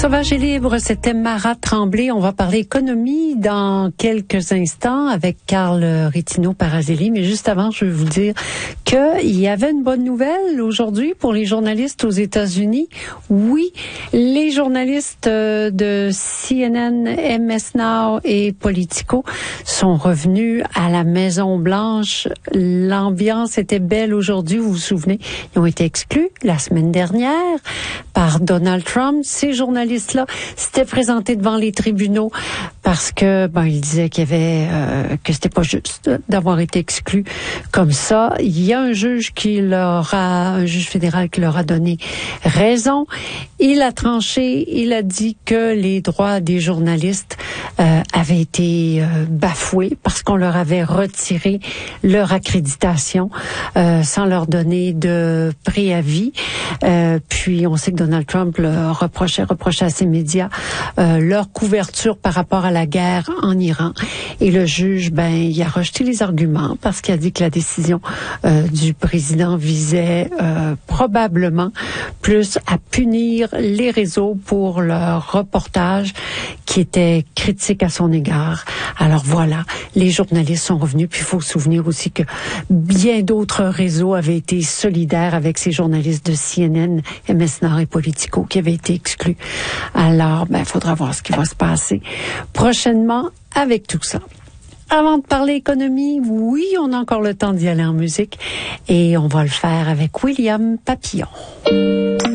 Sauvage et libre, c'était Marat Tremblay. On va parler économie dans quelques instants avec Carl Rittino-Parazelli. Mais juste avant, je veux vous dire qu'il y avait une bonne nouvelle aujourd'hui pour les journalistes aux États-Unis. Oui, les journalistes de CNN, MS Now et Politico sont revenus à la Maison-Blanche. L'ambiance était belle aujourd'hui, vous vous souvenez. Ils ont été exclus la semaine dernière par Donald Trump. Ces journalistes-là s'étaient présentés devant les tribunaux parce que, ils disaient qu'il y avait, que c'était pas juste d'avoir été exclus comme ça. Il y a un juge un juge fédéral qui leur a donné raison. Il a tranché, il a dit que les droits des journalistes avaient été bafoués parce qu'on leur avait retiré leur accréditation sans leur donner de préavis. Puis on sait que Donald Trump reprochait à ses médias leur couverture par rapport à la guerre en Iran. Et le juge, il a rejeté les arguments parce qu'il a dit que la décision du président visait probablement plus à punir les réseaux pour leur reportage qui était critique à son égard. Alors voilà, les journalistes sont revenus. Puis il faut se souvenir aussi que bien d'autres réseaux avaient été solidaires avec ces journalistes de CNN, MS Now et Politico qui avaient été exclus. Alors, il faudra voir ce qui va se passer prochainement avec tout ça. Avant de parler économie, oui, on a encore le temps d'y aller en musique et on va le faire avec William Papillon.